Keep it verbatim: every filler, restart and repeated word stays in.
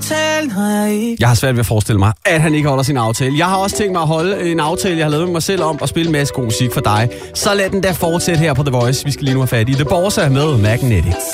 aftalen har jeg ikke. Jeg har svært ved at forestille mig, at han ikke holder sin aftale. Jeg har også tænkt mig at holde en aftale, jeg har lavet med mig selv om at spille en masse god musik for dig. Så lad den der fortsætte her på The Voice. Vi skal lige nu have fat i The Borsa med Magnetic.